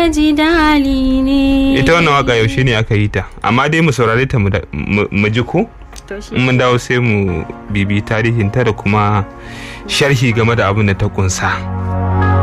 da jidali ne. ita wannan waka yaushe ne aka yi ta, amma dai mu saurare ta mu ji ko in mun dawo sai mu bibi tarihin ta da kuma sharhi game da abin da ta kunsa.